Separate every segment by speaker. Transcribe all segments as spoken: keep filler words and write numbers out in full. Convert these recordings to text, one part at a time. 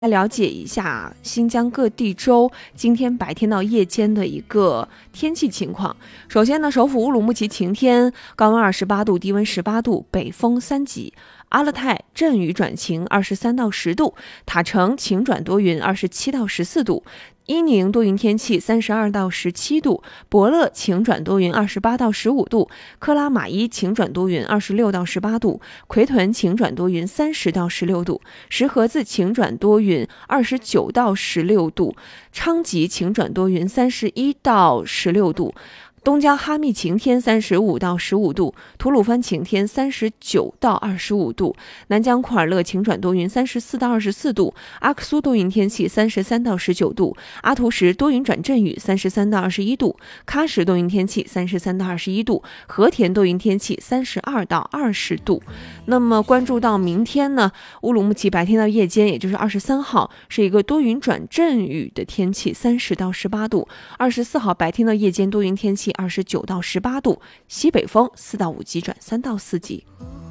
Speaker 1: 来了解一下新疆各地州今天白天到夜间的一个天气情况。首先呢，首府乌鲁木齐晴天，高温二十八度，低温十八度，北风三级。阿勒泰阵雨转晴，二十三到十度；塔城晴转多云，二十七到十四度；伊宁多云天气，三十二到十七度；博乐晴转多云，二十八到十五度；克拉玛依晴转多云，二十六到十八度；奎屯晴转多云，三十到十六度；石河子晴转多云，二十九到十六度；昌吉晴转多云，三十一到十六度。东江哈密晴天，三十五到十五度；吐鲁番晴天，三十九到二十五度；南疆库尔勒晴转多云，三十四到二十四度；阿克苏多云天气，三十三到十九度；阿图什多云转阵雨，三十三到二十一度；喀什多云天气，三十三到二十一度；和田多云天气，三十二到二十度。那么关注到明天呢，乌鲁木齐白天到夜间，也就是二十三号，是一个多云转阵雨的天气，三十到十八度；二十四号白天到夜间多云天气，二十九到十八度，西北风四到五级转三到四级。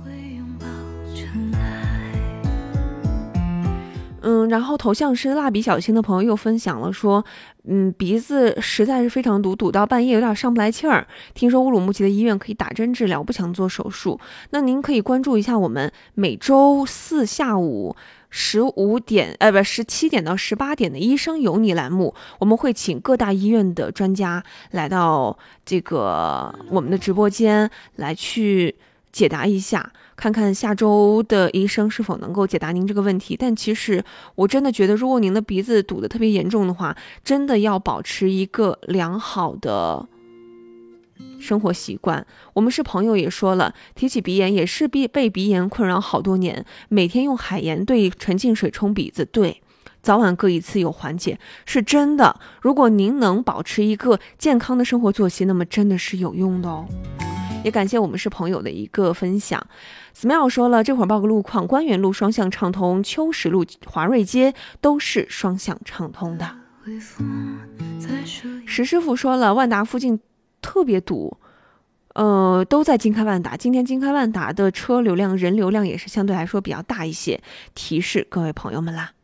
Speaker 1: 嗯，然后头像是蜡笔小新的朋友又分享了说，嗯，鼻子实在是非常堵，堵到半夜有点上不来气儿。听说乌鲁木齐的医院可以打针治疗，不想做手术。那您可以关注一下我们每周四下午十五点，呃，不，十七点到十八点的医生有你栏目，我们会请各大医院的专家来到这个我们的直播间来去解答一下，看看下周的医生是否能够解答您这个问题。但其实我真的觉得，如果您的鼻子堵得特别严重的话，真的要保持一个良好的生活习惯。我们是朋友也说了，提起鼻炎也是被鼻炎困扰好多年，每天用海盐兑纯净水冲鼻子，对，早晚各一次有缓解，是真的。如果您能保持一个健康的生活作息，那么真的是有用的哦。也感谢我们是朋友的一个分享。Smile 说了，这会儿报个路况，官园路双向畅通，秋实路华瑞街都是双向畅通的。石师傅说了，万达附近特别堵，呃，都在京开万达。今天京开万达的车流量、人流量也是相对来说比较大一些，提示各位朋友们啦。